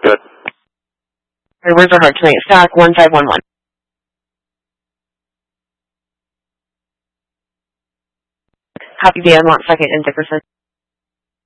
Good. Alright, where's our heart tonight? Stock 1511. Copy Dan, Mont 2nd, and Dickerson.